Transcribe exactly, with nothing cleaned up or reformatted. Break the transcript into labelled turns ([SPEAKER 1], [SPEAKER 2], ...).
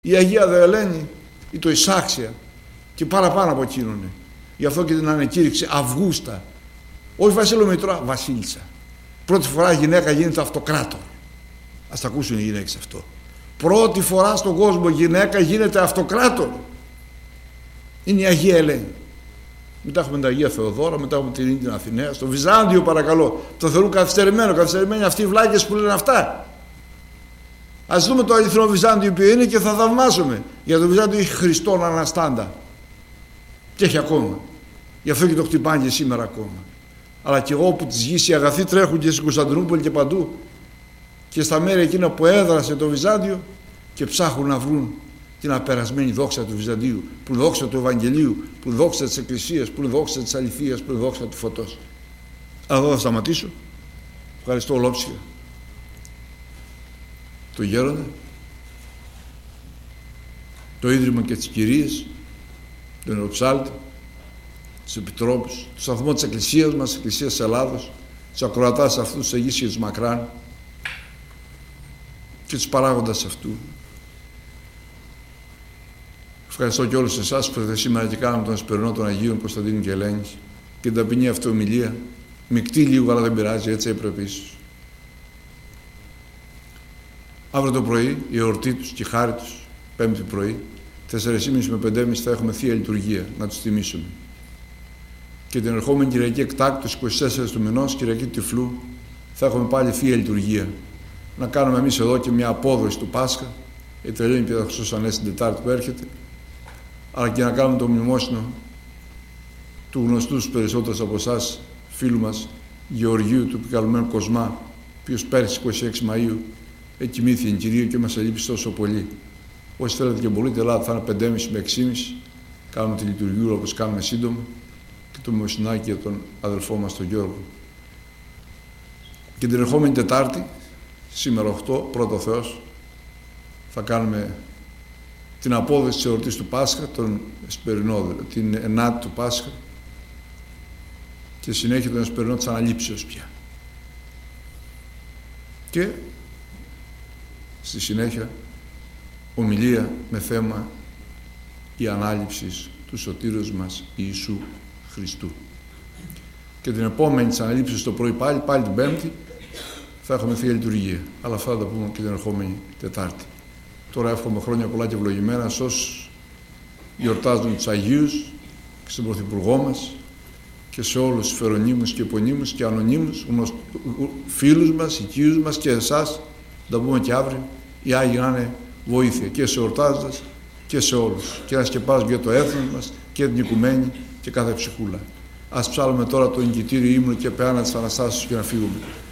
[SPEAKER 1] Η Αγία Δεελένη ή το Ισάξια και παραπάνω από εκείνον. Γι' αυτό και την ανεκήρυξε Αυγούστα. Όχι Βασίλειο Μητρά, Βασίλισσα. Πρώτη φορά η γυναίκα γίνεται αυτοκράτορ. Ας τα ακούσουν οι γυναίκες αυτό. Πρώτη φορά στον κόσμο γυναίκα γίνεται αυτοκράτορ. Είναι η Αγία Ελένη. Μετά έχουμε την Αγία Θεοδόρα, μετά έχουμε την Ίνδια Αθηναία. Στο Βυζάντιο, παρακαλώ, το θεωρούν καθυστερημένο. Καθυστερημένοι αυτοί οι βλάκες που λένε αυτά. Ας δούμε το αληθινό Βυζάντιο ποιο είναι και θα θαυμάσουμε. Για το Βυζάντιο έχει Χριστόν αναστάντα. Και έχει ακόμα. Γι' αυτό και το χτυπάνε και σήμερα ακόμα. Αλλά και εγώ που τις γης οι αγαθοί τρέχουν και στην Κωνσταντινούπολη και παντού. Και στα μέρη εκείνα που έδρασε το Βυζάντιο και ψάχνουν να βρουν την απερασμένη δόξα του Βυζαντίου, που είναι δόξα του Ευαγγελίου, που είναι δόξα της Εκκλησίας, που είναι δόξα της αληθείας, που είναι δόξα του φωτός. Αλλά εδώ θα σταματήσω. Ευχαριστώ ολόψυχα το Γέροντα, το Ίδρυμα και τις Κυρίες, τον Ιεροψάλτη, τους Επιτρόπους, το σταθμό της Εκκλησίας μας, της Εκκλησίας της Ελλάδος, τους ακροατάς αυτού, τους Αγίους και τους Μακράν και τους παράγοντας αυτού. Ευχαριστώ και όλους εσάς που ήρθατε σήμερα και κάναμε τον Εσπερινό των Αγίων Κωνσταντίνου και Ελένης και την ταπεινή αυτή ομιλία. Μεικτή λίγο, αλλά δεν πειράζει, έτσι έπρεπε ίσως. Αύριο το πρωί, η εορτή τους και η χάρη τους, πέμπτη πρωί, τέσσερις και μισή με πέντε και μισή θα έχουμε Θεία Λειτουργία, να τους τιμήσουμε. Και την ερχόμενη Κυριακή εκτάκτως, είκοσι τέσσερις του μηνός, Κυριακή του Τυφλού, θα έχουμε πάλι Θεία Λειτουργία. Να κάνουμε εμείς εδώ και μια απόδοση του Πάσχα, η τελειώνει και θα Χριστός Ανέστη την Τετάρτη που έρχεται, αλλά και να κάνουμε το μνημόσυνο του γνωστού στους περισσότερους από εσάς φίλου μας Γεωργίου, του επικαλουμένου Κοσμά, ο οποίος πέρσι είκοσι έξι Μαΐου εκοιμήθη εν Κυρίω και μας ελείπει τόσο πολύ. Όσοι θέλετε και μπορείτε, Ελλάδα θα είναι πέντε και μισή με έξι και μισή. Κάνουμε τη λειτουργία όπως κάνουμε σύντομα και το μνημοσυνάκι για τον αδελφό μας τον Γιώργο. Και την ερχόμενη Τετάρτη, σήμερα οκτώ, πρώτο Θεός, θα κάνουμε την απόδοση της εορτής του Πάσχα, τον Εσπερινό, την ενάτη του Πάσχα και συνέχεια τον Εσπερινό της Αναλήψεως πια. Και στη συνέχεια ομιλία με θέμα η ανάληψη του Σωτήρος μας Ιησού Χριστού. Και την επόμενη της αναλήψεως το πρωί πάλι, πάλι την Πέμπτη, θα έχουμε Θεία Λειτουργία. Αλλά αυτά θα τα πούμε και την ερχόμενη Τετάρτη. Τώρα εύχομαι χρόνια πολλά και ευλογημένα σε όσους γιορτάζουν τους Αγίους και στον Πρωθυπουργό μας και σε όλους τους φερονίμους και επωνύμους και ανωνύμους, φίλους μας, οικείους μας και εσάς, θα τα πούμε και αύριο, οι Άγιοι να είναι βοήθεια και σε ορτάζοντας και σε όλους και να σκεπάζουν για το έθνος μας και την οικουμένη και κάθε ψυχούλα. Ας ψάλουμε τώρα το εγκητήριο ύμνου και πεάνα της Αναστάσεως και να φύγουμε.